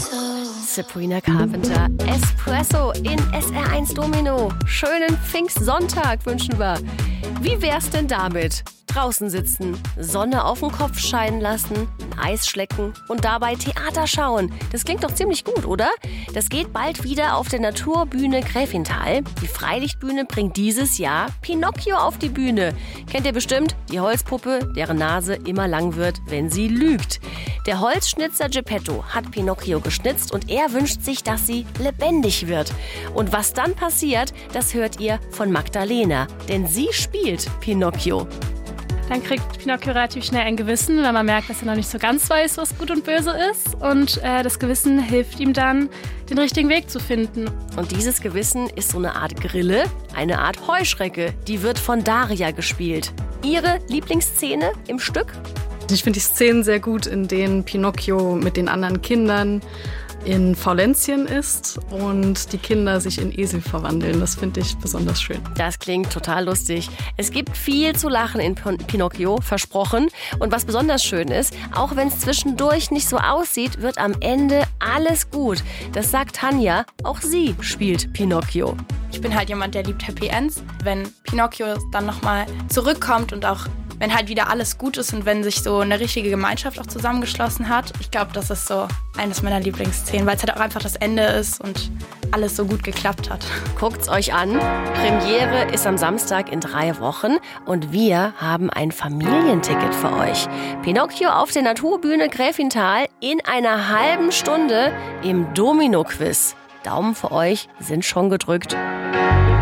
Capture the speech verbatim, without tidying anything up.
Sabrina Carpenter, Espresso in S R eins Domino. Schönen Pfingstsonntag wünschen wir. Wie wär's denn damit? Draußen sitzen, Sonne auf den Kopf scheinen lassen, ein Eis schlecken und dabei Theater schauen. Das klingt doch ziemlich gut, oder? Das geht bald wieder auf der Naturbühne Gräfenthal. Die Freilichtbühne bringt dieses Jahr Pinocchio auf die Bühne. Kennt ihr bestimmt? Die Holzpuppe, deren Nase immer lang wird, wenn sie lügt. Der Holzschnitzer Geppetto hat Pinocchio geschnitzt und er wünscht sich, dass sie lebendig wird. Und was dann passiert, das hört ihr von Magdalena, denn sie spielt Pinocchio. Dann kriegt Pinocchio relativ schnell ein Gewissen, weil man merkt, dass er noch nicht so ganz weiß, was gut und böse ist. Und äh, das Gewissen hilft ihm dann, den richtigen Weg zu finden. Und dieses Gewissen ist so eine Art Grille, eine Art Heuschrecke. Die wird von Daria gespielt. Ihre Lieblingsszene im Stück? Ich finde die Szenen sehr gut, in denen Pinocchio mit den anderen Kindern in Faulenzien ist und die Kinder sich in Esel verwandeln. Das finde ich besonders schön. Das klingt total lustig. Es gibt viel zu lachen in Pinocchio, versprochen. Und was besonders schön ist, auch wenn es zwischendurch nicht so aussieht, wird am Ende alles gut. Das sagt Tanja, auch sie spielt Pinocchio. Ich bin halt jemand, der liebt Happy Ends. Wenn Pinocchio dann nochmal zurückkommt und auch wenn halt wieder alles gut ist und wenn sich so eine richtige Gemeinschaft auch zusammengeschlossen hat. Ich glaube, das ist so eines meiner Lieblingsszenen, weil es halt auch einfach das Ende ist und alles so gut geklappt hat. Guckt's euch an. Premiere ist am Samstag in drei Wochen und wir haben ein Familienticket für euch. Pinocchio auf der Naturbühne Gräfenthal in einer halben Stunde im Domino-Quiz. Daumen für euch sind schon gedrückt.